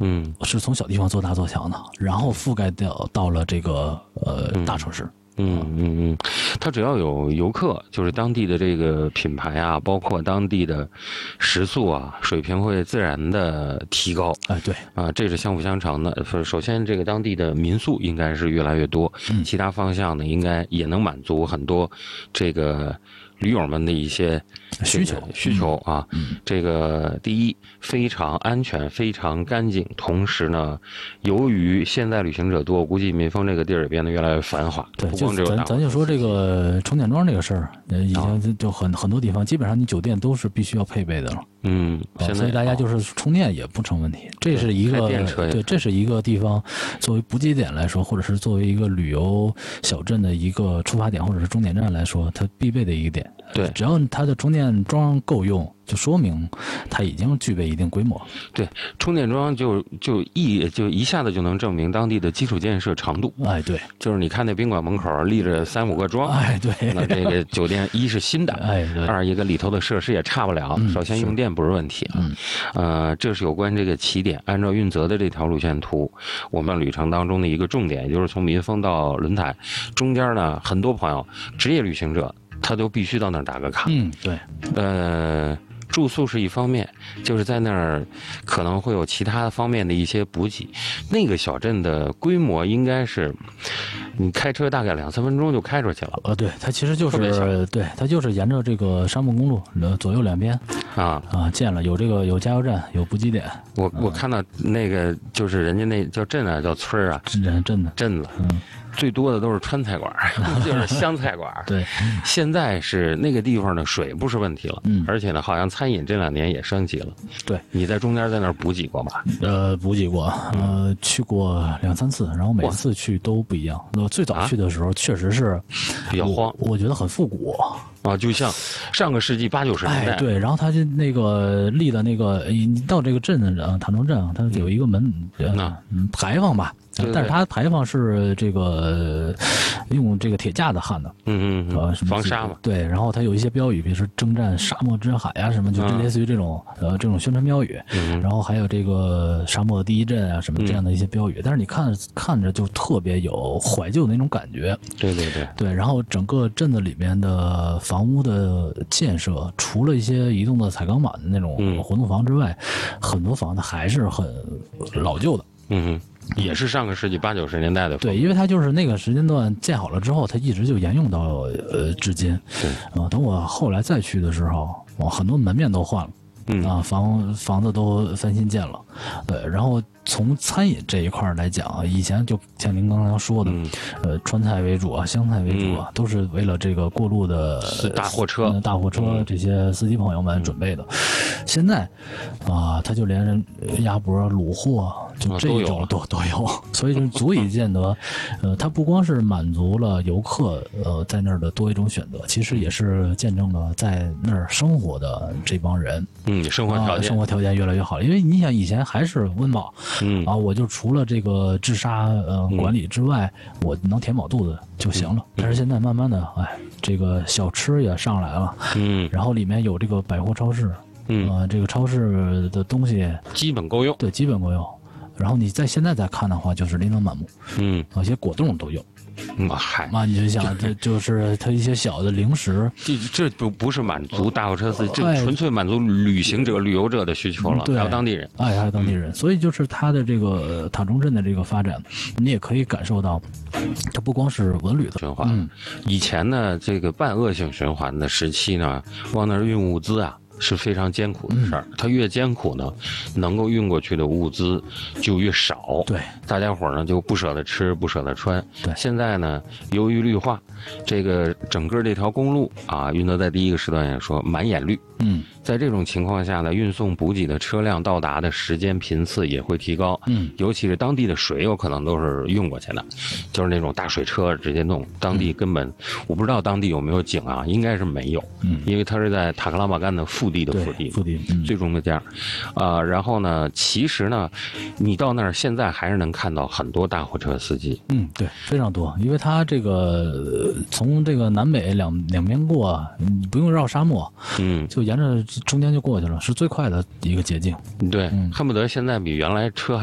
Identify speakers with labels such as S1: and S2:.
S1: 是从小地方做大做强的，然后覆盖到了这个大城市。
S2: 它只要有游客，就是当地的这个品牌啊，包括当地的食宿啊，水平会自然的提高。
S1: 对
S2: 啊，这是相辅相成的。首先，这个当地的民宿应该是越来越多，其他方向呢，应该也能满足很多这个驴友们的一些需求啊。这个第一，非常安全，非常干净。同时呢，由于现在旅行者多，我估计民丰这个地儿也变得越来越繁华。
S1: 对，
S2: 不光只有
S1: 咱就说这个充电桩这个事儿，已经就很多地方，基本上你酒店都是必须要配备的了。现在所以大家就是充电也不成问题。这是一个对，这是一个地方作为补给点来说，或者是作为一个旅游小镇的一个出发点或者是终点站来说，它必备的一个点。
S2: 对，
S1: 只要它的充电桩够用，就说明它已经具备一定规模。
S2: 对，充电桩就一下子就能证明当地的基础建设长度。
S1: 对，
S2: 就是你看那宾馆门口立着3-5个桩。
S1: 对，
S2: 那这个酒店一是新的，
S1: 对，
S2: 二一个里头的设施也差不了。首先用电不是问题这是有关这个起点。按照运泽的这条路线图，我们旅程当中的一个重点，也就是从民丰到轮台中间呢，很多朋友职业旅行者他都必须到那儿打个卡。
S1: 对，
S2: 住宿是一方面，就是在那儿可能会有其他方面的一些补给。那个小镇的规模应该是，你开车大概2-3分钟就开出去了。
S1: 对，它其实就是它就是沿着这个沙漠公路左右两边建了有加油站，有补给点。
S2: 我看到那个就是人家那叫镇啊，叫村啊，镇子。最多的都是川菜馆，就是湘菜馆。
S1: 对，
S2: 现在是那个地方的水不是问题了，而且呢，好像餐饮这2年也升级了。
S1: 对，
S2: 你在中间在那儿补给过吗？
S1: 补给过，去过2-3次，然后每次去都不一样。最早去的时候确实是
S2: 比较荒，
S1: 我觉得很复古
S2: 就像上个世纪80-90年代。
S1: 对，然后他就那个立的那个，你到这个镇塔中镇，它有一个门牌坊吧。但是它牌坊是这个用这个铁架子焊的，
S2: 防沙嘛。
S1: 对，然后它有一些标语，比如说征战沙漠之海啊什么，就类似于这种宣传标语。然后还有这个沙漠第一镇啊什么这样的一些标语。但是你看着就特别有怀旧的那种感觉。对，然后整个镇子里面的房屋的建设，除了一些移动的彩钢板的那种活动房之外，很多房子还是很老旧的。
S2: 也是上个世纪80-90年代的。
S1: 对，因为它就是那个时间段建好了之后，它一直就沿用到至今。等我后来再去的时候，很多门面都换了。房子都翻新建了。对，然后从餐饮这一块来讲，以前就像您刚刚说的，川菜为主啊，湘菜为主啊，都是为了这个过路的
S2: 大货车
S1: 这些司机朋友们准备的。现在他就连鸭脖、卤货就这种都有，所以就足以见得，它不光是满足了游客在那儿的多一种选择，其实也是见证了在那儿生活的这帮人，
S2: 生活条件
S1: 越来越好了。因为你想以前还是温饱，我就除了这个治沙管理之外，我能填饱肚子就行了。但是现在慢慢的，这个小吃也上来了，然后里面有这个百货超市，这个超市的东西
S2: 基本够用，
S1: 对，基本够用。然后你现在再看的话，就是琳琅满目，有些果冻都有。你就想，这就是它一些小的零食，
S2: 这不是满足大货车司机，这纯粹满足旅行者、旅游者的需求了，还有当地人，
S1: 还有当地人。所以就是它的这个塔中镇的这个发展，你也可以感受到，它不光是文旅的
S2: 循环。以前呢，这个半恶性循环的时期呢，往那儿运物资是非常艰苦的事儿，它越艰苦呢，能够运过去的物资就越少。
S1: 对，
S2: 大家伙呢就不舍得吃，不舍得穿。
S1: 对，
S2: 现在呢，由于绿化，这个整个这条公路运德在第一个时段也说满眼绿。在这种情况下呢，运送补给的车辆到达的时间频次也会提高。尤其是当地的水有可能都是运过去的，就是那种大水车直接弄。当地根本我不知道当地有没有井应该是没有。因为它是在塔克拉玛干的腹地的腹地，最中间。然后呢，其实呢，你到那儿现在还是能看到很多大货车司机。
S1: 对，非常多，因为它这个从这个南北两边过，你不用绕沙漠，就沿着中间就过去了，是最快的一个捷径。
S2: 对，恨不得现在比原来车还